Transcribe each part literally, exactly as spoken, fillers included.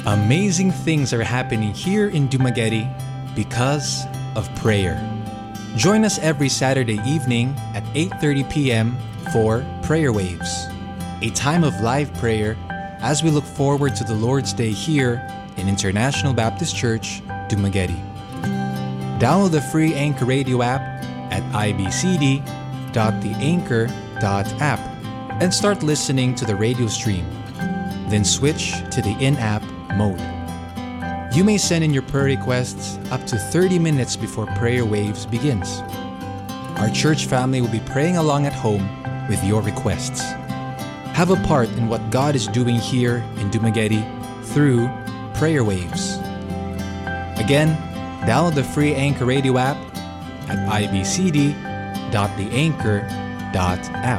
Amazing things are happening here in Dumaguete because of prayer. Join us every Saturday evening at eight thirty p.m. for Prayer Waves, a time of live prayer as we look forward to the Lord's Day here in International Baptist Church, Dumaguete. Download the free Anchor Radio app at i b c d dot the anchor dot app and start listening to the radio stream. Then switch to the in-app mode. You may send in your prayer requests up to thirty minutes before Prayer Waves begins. Our church family will be praying along at home with your requests. Have a part in what God is doing here in Dumaguete through Prayer Waves. Again, download the free Anchor Radio app at i b c d dot the anchor dot app.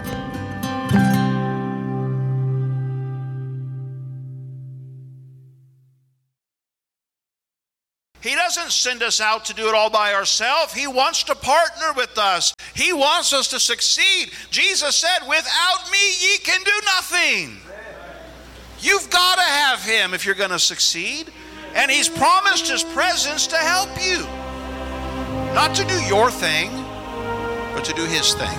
He doesn't send us out to do it all by ourselves. He wants to partner with us. He wants us to succeed. Jesus said, without me, ye can do nothing. You've got to have Him if you're going to succeed. And He's promised His presence to help you. Not to do your thing, but to do His thing.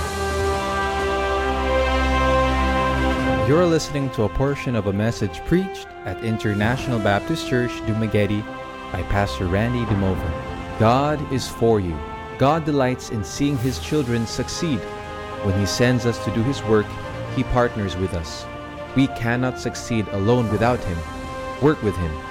You're listening to a portion of a message preached at International Baptist Church, Dumaguete, by Pastor Randy DeMover. God is for you. God delights in seeing His children succeed. When He sends us to do His work, He partners with us. We cannot succeed alone without Him. Work with Him.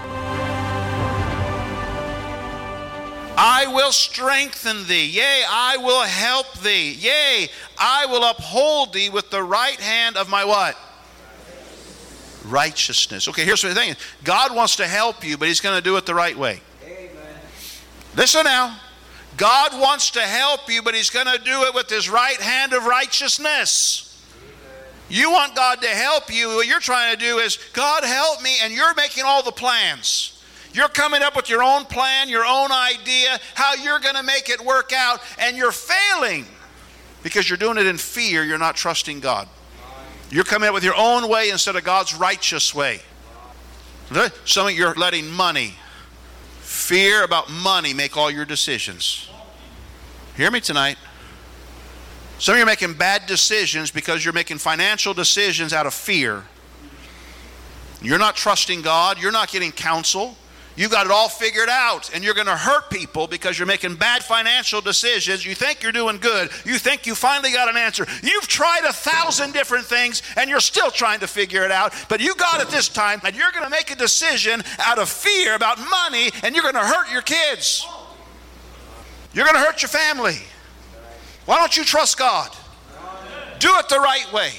I will strengthen thee. Yea, I will help thee. Yea, I will uphold thee with the right hand of my what? Righteousness. Okay, here's what the thing is. God wants to help you, but He's going to do it the right way. Amen. Listen now. God wants to help you, but He's going to do it with His right hand of righteousness. Amen. You want God to help you. What you're trying to do is, God help me, and you're making all the plans. You're coming up with your own plan, your own idea, how you're going to make it work out, and you're failing because you're doing it in fear. You're not trusting God. You're coming up with your own way instead of God's righteous way. Some of you are letting money, fear about money, make all your decisions. Hear me tonight. Some of you are making bad decisions because you're making financial decisions out of fear. You're not trusting God. You're not getting counsel. You got it all figured out, and you're going to hurt people because you're making bad financial decisions. You think you're doing good. You think you finally got an answer. You've tried a thousand different things, and you're still trying to figure it out. But you got it this time, and you're going to make a decision out of fear about money, and you're going to hurt your kids. You're going to hurt your family. Why don't you trust God? Do it the right way.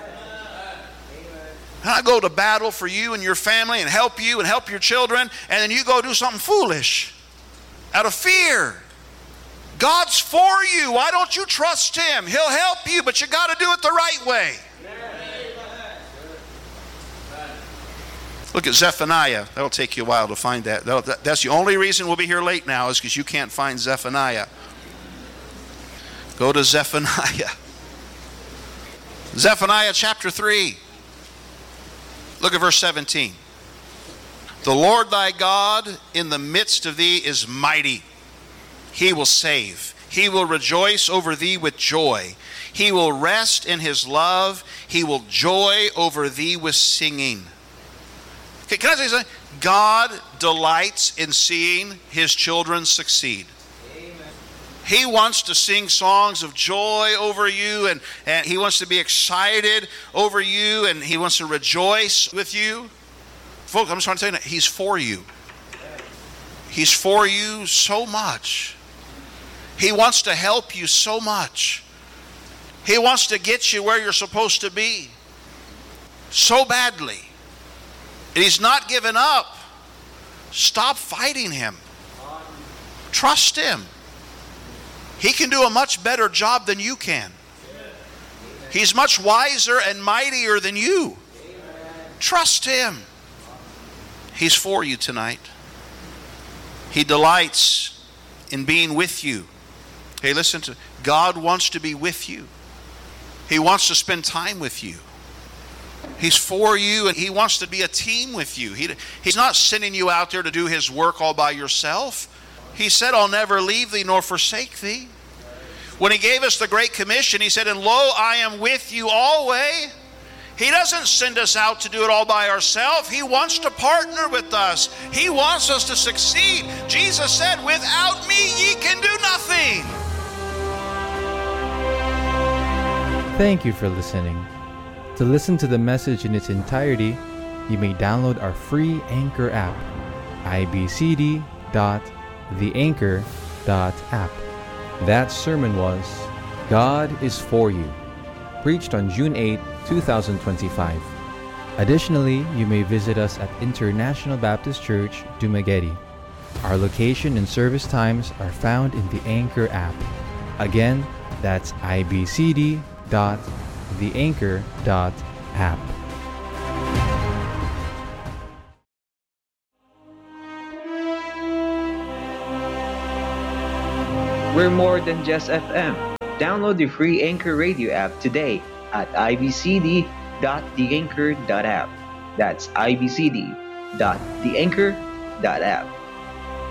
And I go to battle for you and your family and help you and help your children, and then you go do something foolish out of fear. God's for you. Why don't you trust Him? He'll help you, but you got to do it the right way. Look at Zephaniah. That'll take you a while to find that. That's the only reason we'll be here late now, is because you can't find Zephaniah. Go to Zephaniah. Zephaniah chapter three. Look at verse seventeen. The Lord thy God in the midst of thee is mighty. He will save. He will rejoice over thee with joy. He will rest in His love. He will joy over thee with singing. Okay, can I say something? God delights in seeing His children succeed. He wants to sing songs of joy over you, and, and He wants to be excited over you, and He wants to rejoice with you. Folks, I'm just trying to tell you, He's for you. He's for you so much. He wants to help you so much. He wants to get you where you're supposed to be so badly. And He's not given up. Stop fighting Him. Trust Him. He can do a much better job than you can. He's much wiser and mightier than you. Trust Him. He's for you tonight. He delights in being with you. Hey, listen to God wants to be with you. He wants to spend time with you. He's for you, and He wants to be a team with you. He, he's not sending you out there to do His work all by yourself. He said, I'll never leave thee nor forsake thee. When He gave us the Great Commission, He said, and lo, I am with you always. He doesn't send us out to do it all by ourselves. He wants to partner with us. He wants us to succeed. Jesus said, without me ye can do nothing. Thank you for listening. To listen to the message in its entirety, you may download our free Anchor app, i b c d dot the anchor dot app. That sermon was God is For You, preached on June eighth, twenty twenty-five. Additionally, you may visit us at International Baptist Church, Dumaguete. Our location and service times are found in the Anchor app. Again, that's i b c d dot the anchor dot app. We're more than just F M. Download the free Anchor Radio app today at i b c d dot the anchor dot app. That's i b c d dot the anchor dot app.